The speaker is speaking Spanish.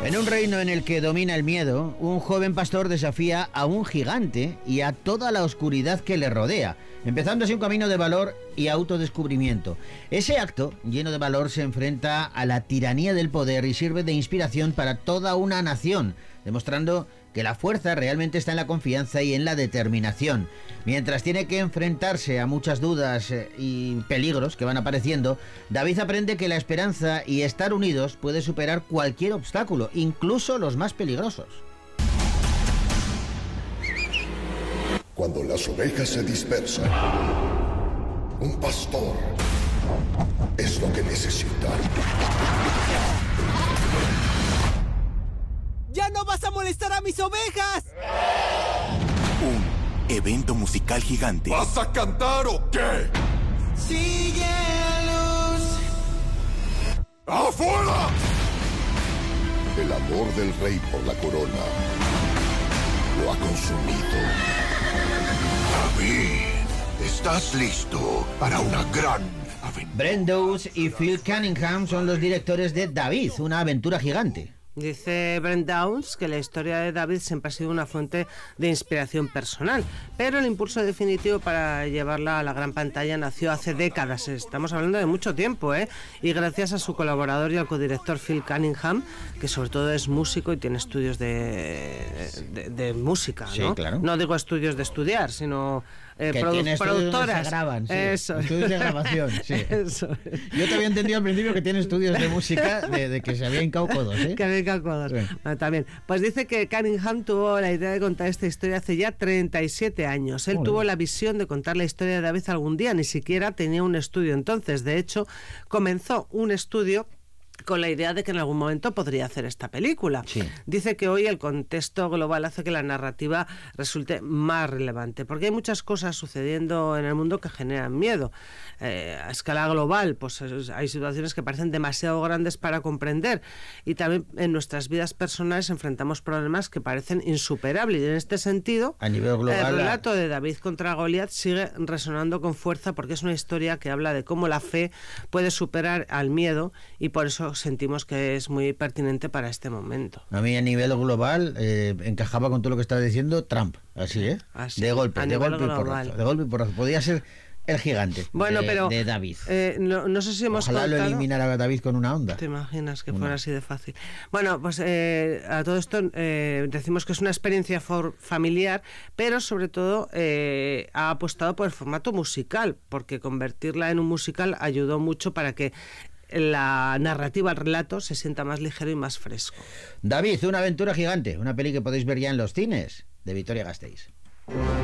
En un reino en el que domina el miedo, un joven pastor desafía a un gigante y a toda la oscuridad que le rodea, empezando así un camino de valor y autodescubrimiento. Ese acto, lleno de valor, se enfrenta a la tiranía del poder y sirve de inspiración para toda una nación, demostrando que la fuerza realmente está en la confianza y en la determinación. Mientras tiene que enfrentarse a muchas dudas y peligros que van apareciendo, David aprende que la esperanza y estar unidos puede superar cualquier obstáculo, incluso los más peligrosos. Cuando las ovejas se dispersan, un pastor es lo que necesitan. ¡Ya no vas a molestar a mis ovejas! Un evento musical gigante. ¿Vas a cantar o qué? ¡Sigue la luz! ¡Afuera! El amor del rey por la corona lo ha consumido. David, ¿estás listo para una gran aventura? Brent Dawes y Phil Cunningham son los directores de David, una aventura gigante. Dice Brent Dawes que la historia de David siempre ha sido una fuente de inspiración personal, pero el impulso definitivo para llevarla a la gran pantalla nació hace décadas, estamos hablando de mucho tiempo, y gracias a su colaborador y al codirector Phil Cunningham, que sobre todo es músico y tiene estudios de música, ¿no? Sí, claro. No digo estudios de estudiar, sino productoras. Se graban, sí. Eso. Estudios de grabación, sí. Eso. Yo te había entendido al principio que tiene estudios de música de que se había hincado codos, ¿eh? Que había hincado codos. Sí. Bueno, también. Pues dice que Cunningham tuvo la idea de contar esta historia hace ya 37 años. Él tuvo la visión de contar la historia de David algún día, ni siquiera tenía un estudio entonces. De hecho, comenzó un estudio con la idea de que en algún momento podría hacer esta película. Sí. Dice que hoy el contexto global hace que la narrativa resulte más relevante, porque hay muchas cosas sucediendo en el mundo que generan miedo. A escala global, pues hay situaciones que parecen demasiado grandes para comprender, y también en nuestras vidas personales enfrentamos problemas que parecen insuperables, y en este sentido, a nivel global, el relato de David contra Goliat sigue resonando con fuerza, porque es una historia que habla de cómo la fe puede superar al miedo, y por eso sentimos que es muy pertinente para este momento. A mí a nivel global encajaba con todo lo que estaba diciendo Trump, así, ¿eh? Así, de golpe y global. porrazo. Podía ser el gigante de David. No sé si hemos Ojalá contado... lo eliminara David con una onda. ¿Te imaginas que fuera así de fácil? Bueno, pues a todo esto decimos que es una experiencia familiar, pero sobre todo ha apostado por el formato musical, porque convertirla en un musical ayudó mucho para que la narrativa, el relato, se sienta más ligero y más fresco. David, una aventura gigante, una peli que podéis ver ya en los cines, de Vitoria Gasteiz.